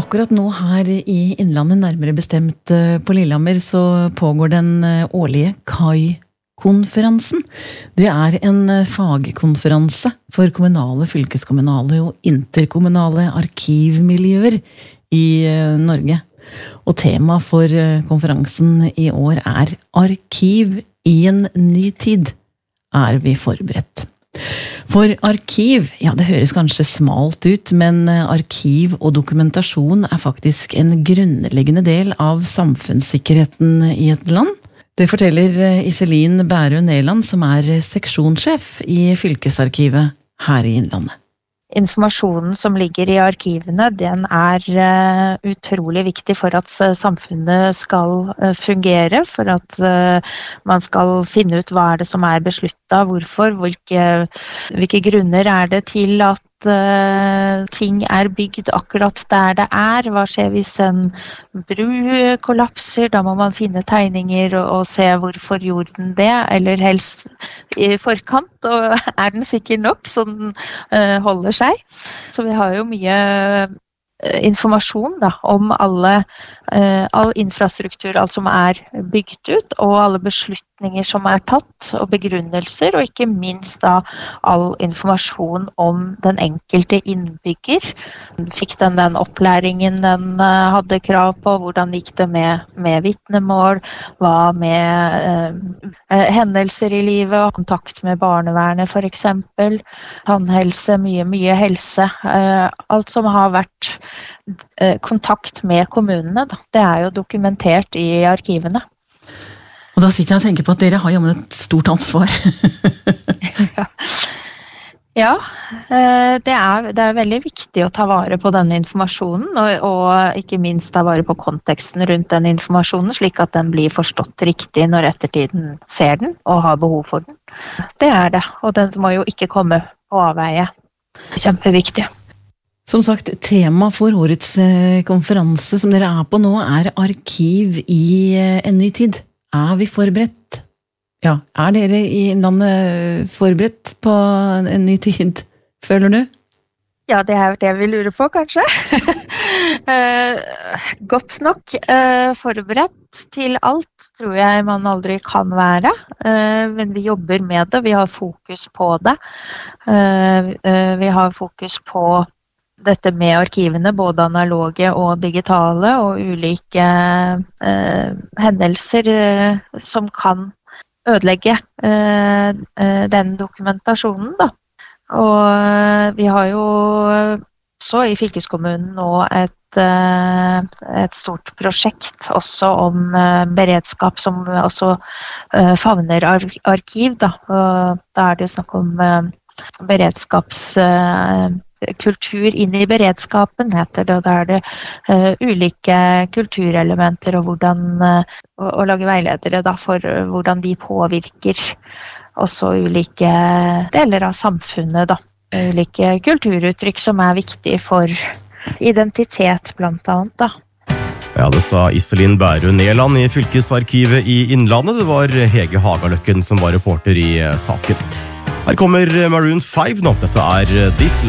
Akkurat nå her i Innlandet, nærmere bestemt på Lillehammer, så pågår den årlige KAI-konferansen. Det er en fagkonferanse for kommunale, fylkeskommunale og interkommunale arkivmiljøer i Norge. Og tema for konferansen i år er «Arkiv i en ny tid». Er vi forberedt? For arkiv, ja, det høres kanskje smalt ut, men arkiv og dokumentasjon er faktisk en grunnleggende del av samfunnssikkerheten i et land. Det forteller Iselin Bærøe Neland, som er seksjonssjef i Fylkesarkivet her i Innlandet. Informasjonen som ligger i arkivene, den er utrolig viktig for at samfunnet skal fungere, for at man skal finne ut hva er det som er besluttet, hvorfor, hvilke grunner er det til at ting er bygd akkurat der det er. Hva skjer hvis en bru kollapser? Da må man finne tegninger og se hvorfor gjorde den det, eller helst i forkant, og er den sikker nok så den holder seg. Så vi har jo mye informasjon da, om all infrastruktur, alt som er bygd ut, og alle beslutninger som er tatt, og begrunnelser, og ikke minst da all informasjon om den enkelte innbygger. Fikk den opplæringen den hadde krav på, hvordan gikk det med vitnemål, hva med hendelser i livet, kontakt med barnevernet for eksempel, tannhelse, mye helse, alt som har vært kontakt med kommunene, da. Det er jo dokumentert i arkivene. Og da sitter jeg og tenker på at dere har jo et stort ansvar. Ja, det er veldig viktig å ta vare på denne informasjonen, og ikke minst ta vare på konteksten rundt den informasjonen, slik at den blir forstått riktig når ettertiden ser den og har behov for den. Det er det, og den må jo ikke komme på avveie. Kjempeviktig. Som sagt, tema for årets konferanse som dere er på nå er arkiv i en ny tid. Er vi forberedt? Ja, er dere i Innlandet forberedt på en ny tid, føler du? Ja, det er det vi lurer på, kanskje. Godt nok forberedt til alt, tror jeg man aldri kan være. Men vi jobber med det, vi har fokus på det. Vi har fokus på dette med arkivene, både analoge og digitale, og ulike hendelser som kan ødelegge den dokumentasjonen, da. Og vi har jo også i fylkeskommunen nå et stort prosjekt også om beredskap som også favner arkiv, da. Og da er det jo snakk om kultur inn i beredskapen, heter det, og da er det ulike kulturelementer og å lage veiledere da, for hvordan de påvirker også ulike deler av samfunnet, da. Ulike kulturuttrykk som er viktige for identitet, blant annet, da. Ja, det sa Iselin Bærøe Neland i Fylkesarkivet i Innlandet. Det var Hege Hagaløkken som var reporter i saken. Her kommer Maroon 5 nå. Dette er This Life.